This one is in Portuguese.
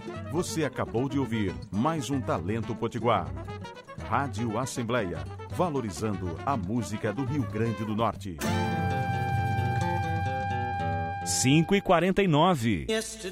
Você acabou de ouvir mais um Talento Potiguar. Rádio Assembleia, valorizando a música do Rio Grande do Norte. 5h49.